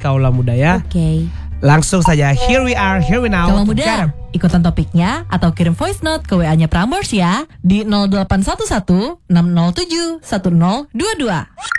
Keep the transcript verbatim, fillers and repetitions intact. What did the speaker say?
kaula muda ya. Oke. Okay. Langsung saja, here we are, here we now. Kaula muda, ikutan topiknya atau kirim voice note ke W A-nya Prambors ya di nol delapan satu satu enam nol tujuh satu nol dua dua.